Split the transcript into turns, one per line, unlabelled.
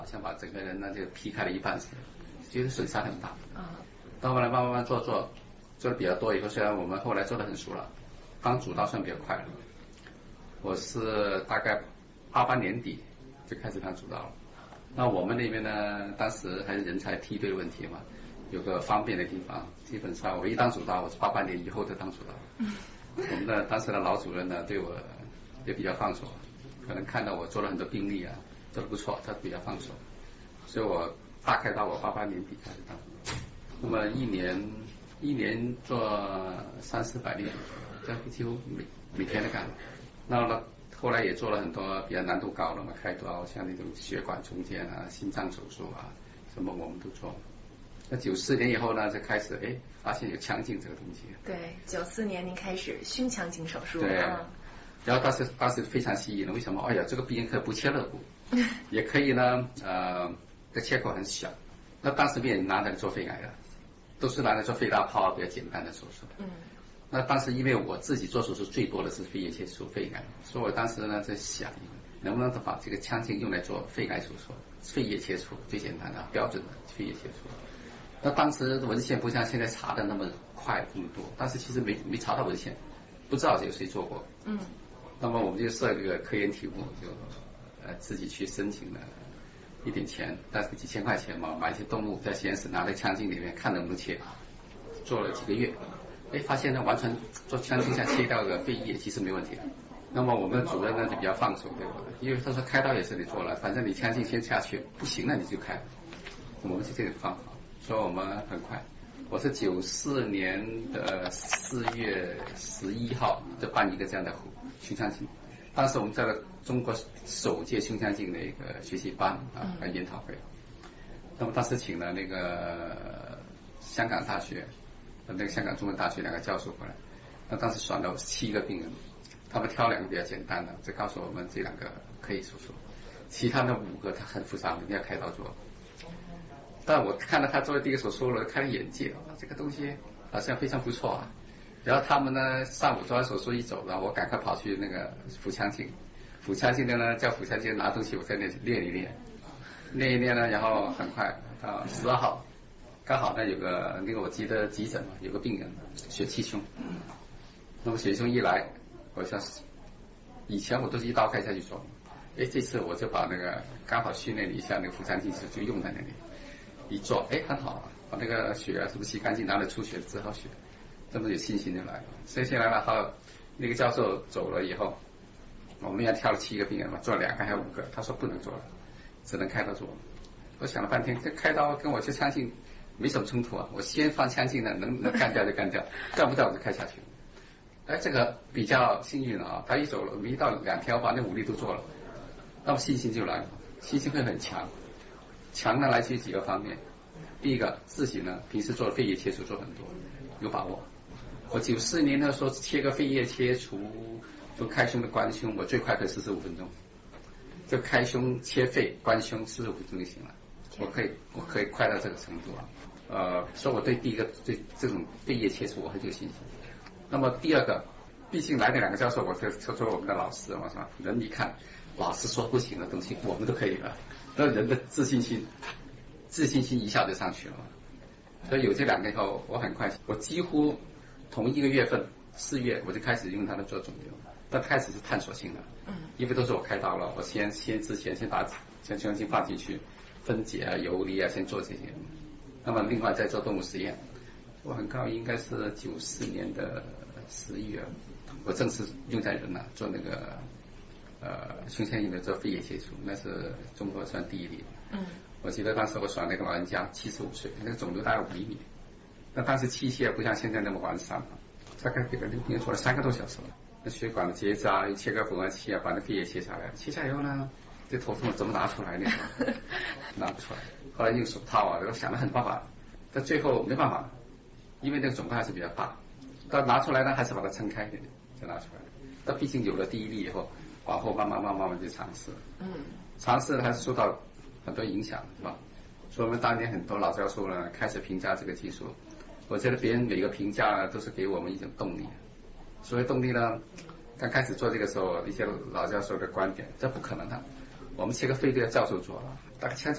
好像把整个人呢就劈开了一半似的，觉得损伤很大。到后来慢慢做的比较多以后，虽然我们后来做的很熟了，当主刀算比较快了。我是大概88年底就开始当主刀了。那我们那边呢，当时还是人才梯队的问题嘛，有个方便的地方，基本上我一当主刀，我是88年以后才当主刀。我们的当时的老主任呢，对我也比较放手，可能看到我做了很多病例啊，做得不错，他比较放手，所以我大概到我88年底开始当。那么一年做300-400例，这几乎每天都干。那么后来也做了很多比较难度高的嘛，开刀像那种血管重建啊、心脏手术啊，什么我们都做。那94年以后呢，就开始发现有腔镜这个东西。
对，94年您开始胸腔镜手术。
对。然后当时非常吸引了，为什么？哎呀，这个病人可以不切肋骨，也可以呢，这切口很小。那当时病人拿来做肺癌的，都是拿来做肺大泡比较简单的手术。那当时因为我自己做手术最多的是肺叶切除、肺癌，所以我当时呢在想，能不能把这个腔镜用来做肺癌手术、肺叶切除，最简单的标准的肺叶切除。那当时文献不像现在查的那么快那么多，当时其实没查到文献，不知道有谁做过。那么我们就设这个科研题目，就自己去申请了一点钱，但是几千块钱嘛，买一些动物在实验室拿在腔镜里面看能不能切，做了几个月，发现呢完全做腔镜下切掉个肺叶其实没问题的。那么我们的主任呢就比较放手对我的，因为他说开刀也是你做了，反正你腔镜先下去，不行了你就开。我们是这个方法，所以我们很快。我是94年的4月11号就办一个这样的胸腔镜，当时我们在了中国首届胸腔镜的一个学习班和研讨会。那么当时请了那个香港大学和那个香港中文大学2个教授过来，那当时选了7个病人，他们挑2个比较简单的，就告诉我们这2个可以手术，其他的5个他很复杂，一定要开刀做。但我看到他做的第一个手术了，开了眼界，这个东西好像非常不错啊。然后他们呢上午做完手术一走，然后我赶快跑去那个腹腔镜的呢叫腹腔镜拿东西，我在那练一练呢，然后很快到12号，刚好呢有个那个我记得急诊嘛，有个病人血气胸，那么血气胸一来，我想以前我都是一刀开下去做，这次我就把那个刚好训练了一下那个腹腔镜就用在那里。一做很好，把那个血是不是洗干净，拿来出血治好血，这么有信心就来了。接下来了后，那个教授走了以后，我们要挑了7个病人嘛，做了2个还有5个，他说不能做了，只能开刀做。我想了半天，这开刀跟我这腔镜没什么冲突啊，我先放腔镜呢，能干掉就干掉，干不掉我就开下去。这个比较幸运了啊，他一走了，没到2条把那5例都做了，那么信心就来了，信心会很强。强呢来自于几个方面，第一个自己呢平时做肺叶切除做很多，有把握。我94年的时候切个肺叶切除，就开胸的关胸，我最快可以45分钟，就开胸切肺关胸45分钟就行了，我可以快到这个程度啊。所以我对第一个对这种肺叶切除我很有信心。那么第二个，毕竟来的2个教授，我就做我们的老师，我说人一看老师说不行的东西我们都可以了，那人的自信心一下就上去了。所以有这2个以后，我很快，我几乎同一个月份4月我就开始用它们做肿瘤，但开始是探索性的，因为都是我开刀了，我先把胸腔镜放进去，分解啊、游离啊，先做这些。那么另外再做动物实验，我很高应该是94年的11月，我正式用在人了，做那个胸腔镜的做肺叶切除，那是中国算第一例。我记得当时我选那个老人家75岁，那个肿瘤大概5厘米，那当时器械不像现在那么完善嘛，大概给那个病人做了3个多小时了。那血管的结扎，又切个缝合器啊，把那肺叶切下来，切下以后呢，这头痛怎么拿出来呢？拿不出来。后来用手套啊，我想了很多办法，但最后没办法，因为那个肿块还是比较大，但拿出来呢还是把它撑开一点再拿出来。但毕竟有了第一例以后，往后慢慢就尝试，尝试还是受到很多影响，是吧？所以我们当年很多老教授呢开始评价这个技术，我觉得别人每个评价呢都是给我们一种动力。所谓动力呢，刚开始做这个时候，一些老教授的观点，这不可能的，我们切个肺都要教授做了，大概